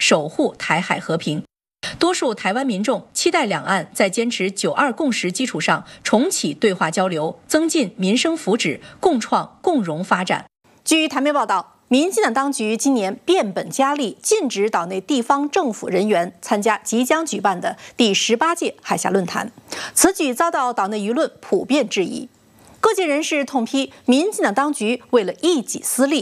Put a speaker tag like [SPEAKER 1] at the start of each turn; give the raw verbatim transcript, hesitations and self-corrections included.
[SPEAKER 1] 守护台海和平。多数台湾民众期待两岸在坚持九二共识基础上重启对话交流，增进民生福祉，共创共荣发展。
[SPEAKER 2] 据台媒报道，民进党当局今年变本加厉，禁止岛内地方政府人员参加即将举办的第十八届海峡论坛。此举遭到岛内舆论普遍质疑。各界人士痛批民进党当局为了一己私利，